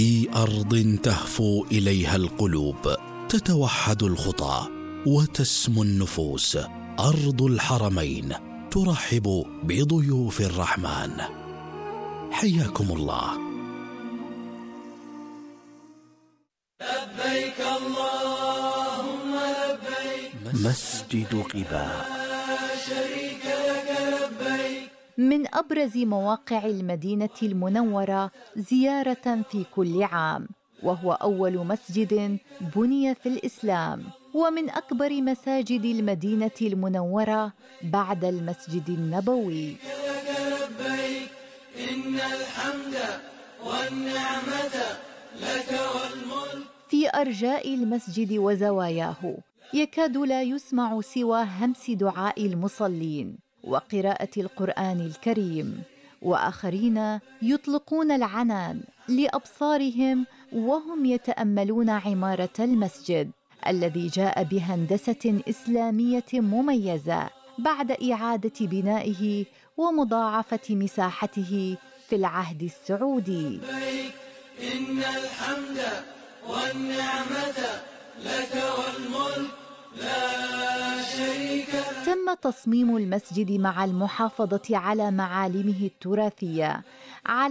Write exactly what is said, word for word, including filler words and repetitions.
في أرض تهفو إليها القلوب، تتوحد الخطى وتسمو النفوس. أرض الحرمين ترحب بضيوف الرحمن. حياكم الله. لبيك اللهم لبيك. مسجد قباء. لا شريك لك لبيك. من أبرز مواقع المدينة المنورة زيارة في كل عام، وهو أول مسجد بني في الإسلام، ومن أكبر مساجد المدينة المنورة بعد المسجد النبوي. لك لبيك إن الحمد والنعمة لك والملك. في أرجاء المسجد وزواياه يكاد لا يسمع سوى همس دعاء المصلين وقراءة القرآن الكريم، وآخرين يطلقون العنان لأبصارهم وهم يتأملون عمارة المسجد الذي جاء بهندسة إسلامية مميزة بعد إعادة بنائه ومضاعفة مساحته في العهد السعودي. إن الحمد والنعمة لك والملك لا شريك لك. تم تصميم المسجد مع المحافظة على معالمه التراثية على